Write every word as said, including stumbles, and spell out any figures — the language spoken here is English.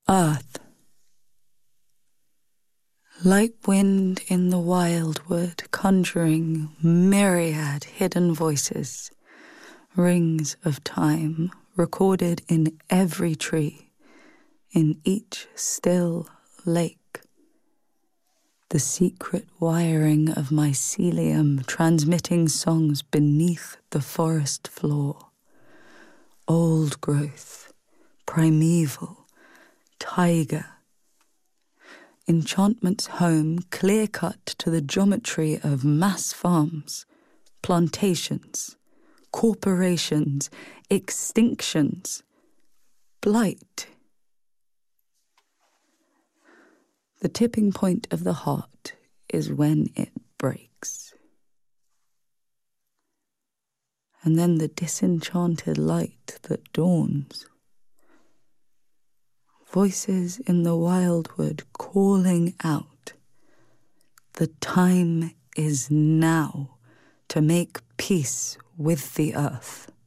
Earth. Light wind in the wildwood, conjuring myriad hidden voices, rings of time recorded in every tree, in each still lake. The secret wiring of mycelium transmitting songs beneath the forest floor. Old growth, primeval, tiger. Enchantment's home clear-cut to the geometry of mass farms, plantations, corporations, extinctions, blight. The tipping point of the heart is when it breaks. And then the disenchanted light that dawns. Voices in the wildwood calling out. The time is now to make peace with the earth.